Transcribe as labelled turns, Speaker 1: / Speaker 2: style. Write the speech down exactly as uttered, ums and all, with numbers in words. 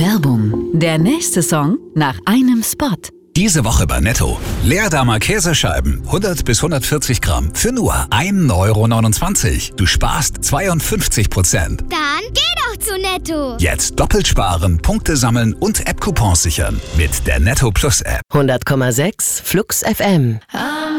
Speaker 1: Werbung. Der nächste Song nach einem Spot.
Speaker 2: Diese Woche bei Netto. Leerdamer Käsescheiben, hundert bis hundertvierzig Gramm, für nur ein Euro neunundzwanzig. Du sparst zweiundfünfzig Prozent.
Speaker 3: Dann geh doch zu Netto.
Speaker 2: Jetzt doppelt sparen, Punkte sammeln und App-Coupons sichern. Mit der Netto Plus App.
Speaker 4: hundert Komma sechs Flux F M.